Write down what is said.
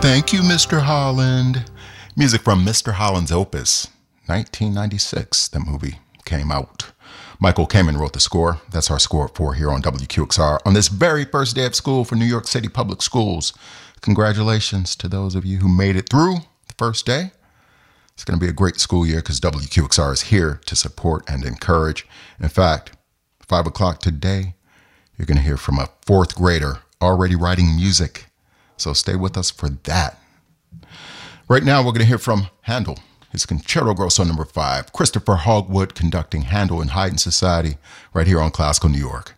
Thank you, Mr. Holland. Music from Mr. Holland's Opus, 1996. The movie came out. Michael Kamen wrote the score. That's our score at 4 here on WQXR on this very first day of school for New York City Public Schools. Congratulations to those of you who made it through the first day. It's going to be a great school year because WQXR is here to support and encourage. In fact, 5 o'clock today, you're going to hear from a fourth grader already writing music. So stay with us for that. Right now, we're going to hear from Handel. His Concerto Grosso No. 5. Christopher Hogwood conducting Handel and Haydn Society right here on Classical New York.